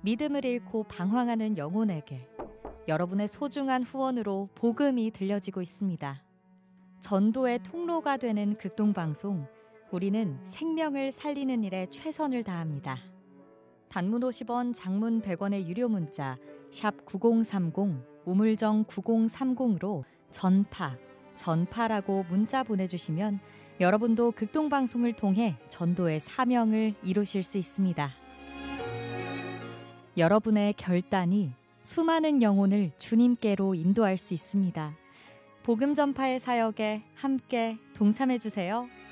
믿음을 잃고 방황하는 영혼에게 여러분의 소중한 후원으로 복음이 들려지고 있습니다. 전도의 통로가 되는 극동방송, 우리는 생명을 살리는 일에 최선을 다합니다. 단문 50원, 장문 100원의 유료 문자 샵 9030, 우물정 9030으로 전파라고 문자 보내주시면 여러분도 극동방송을 통해 전도의 사명을 이루실 수 있습니다. 여러분의 결단이 수많은 영혼을 주님께로 인도할 수 있습니다. 복음 전파의 사역에 함께 동참해 주세요.